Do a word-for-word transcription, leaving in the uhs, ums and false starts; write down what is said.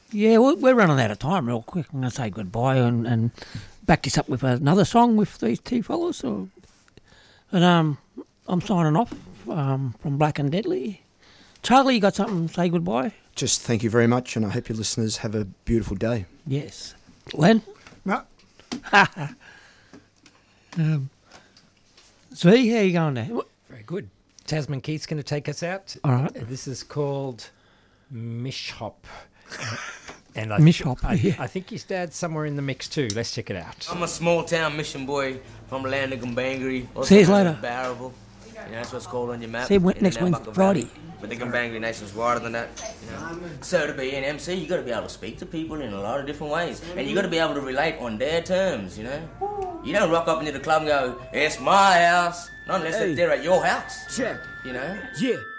Yeah, we're, we're running out of time real quick. I'm going to say goodbye and, and back this up with another song with these two fellas. So, and um, I'm signing off um, from Black and Deadly. Charlie, you got something to say goodbye? Just thank you very much, and I hope your listeners have a beautiful day. Yes. Len? No. um, See, how you going there? Very good. Tasman Keith's going to take us out. All right. This is called Mishhop. And I, Mishhop, I, yeah. I think his dad's somewhere in the mix too. Let's check it out. I'm a small town mission boy from the land of Gumbangri. See you later. Barrable. You know, that's what's called on your map. See you in next and out Wednesday, Buckle Friday. Valley. But the Gumbangri Nation's wider than that. You know? So to be an M C, you got to be able to speak to people in a lot of different ways, and you got to be able to relate on their terms. You know, you don't rock up into the club and go, "It's my house," not unless Hey. they're at your house. Check. You know. Yeah.